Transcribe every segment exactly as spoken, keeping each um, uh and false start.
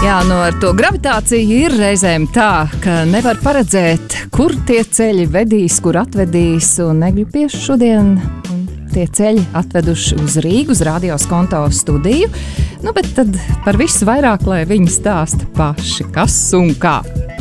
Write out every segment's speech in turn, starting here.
Jā, nu ar to gravitāciju ir reizēm tā, ka nevar paredzēt, kur tie ceļi vedīs, kur atvedīs, un Egļupieši šodien tie ceļi atveduši uz Rīgu, uz Radio Skonto studiju. Nu, bet tad par visu vairāk, lai viņi stāsta paši, kas un kā.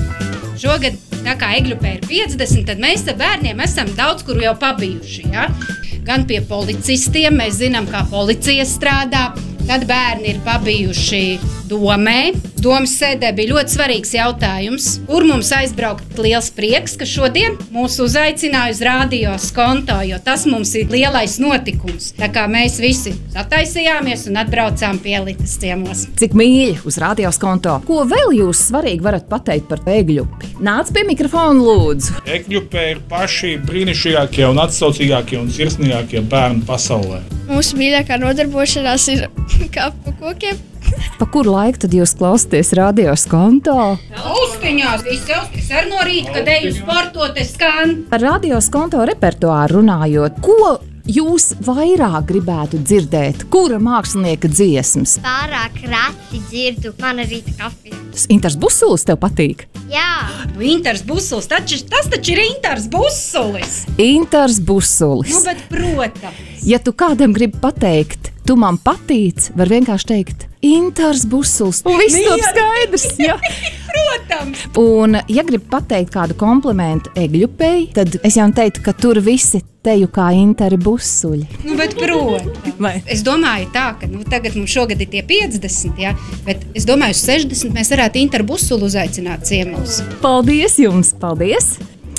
Šogad, tā kā Egļupē ir piecdesmit, tad mēs ar bērniem esam daudz kur jau pabijuši, ja? Gan pie policistiem, mēs zinām, kā policija strādā. Tad bērni ir pabijuši domē. Domas sēdē bija ļoti svarīgs jautājums, kur mums aizbraukt. Liels prieks, ka šodien mūs uzaicināja uz Radio Skonto, jo tas mums ir lielais notikums. Tā kā mēs visi sataisījāmies un atbraucām pie Litas ciemos. Cik mīļi uz Radio Skonto. Ko vēl jūs svarīgi varat pateikt par Egļupi? Nāc pie mikrofona, lūdzu. Egļupē ir paši brīnišķīgākie un atsaucīgākie un sirsnīgākie bērni pasaulē. Mūsu mīļākā nodarbošanās ir kāpu kokiem. Pa kuru laiku tad jūs klausāties Radio Skonto? Austiņās, es ar no rīta, kad eju sportot, es skan. Par Radio Skonto repertuāru runājot, ko jūs vairāk gribētu dzirdēt? Kura mākslinieka dziesmas? Pārāk reti dzirdu mana rīta kafiju. Intars Busulis tev patīk? Jā. Intars Busulis, taču, tas taču ir Intars Busulis. Intars Busulis. Nu, bet protams. Ja tu kādam gribi pateikt, tu man patīc, var vienkārši teikt Intars Busulis. Un viss top skaidrs. Ja? Protams. Un, ja gribi pateikt kādu komplimentu Egļupei, tad es jau teiktu, ka tur visi teju kā Intari Busuļi. Nu, bet protams. Vai? Es domāju tā, ka nu, tagad mums šogad ir tie piecdesmit, ja? Bet es domāju, uz sešdesmit mēs varētu Intaru Busuli uzaicināt ciemos. Paldies jums, paldies!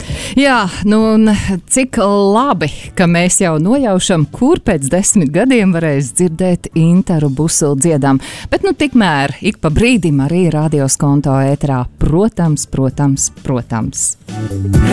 Jā, nu un cik labi, ka mēs jau nojaušam, kur pēc desmit gadiem varēs dzirdēt Intaru Busuli dziedām. Bet nu tikmēr ik pa brīdim arī Radio Skonto ēterā. Protams, protams, protams.